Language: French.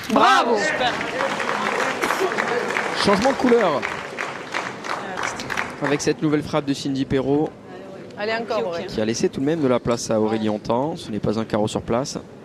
Bravo. Super. Changement de couleur. Avec cette nouvelle frappe de Cindy Perrault. Allez, encore, Ok, ok. Aurélie. Qui a laissé tout de même de la place à Aurélie Hontan. Ce n'est pas un carreau sur place.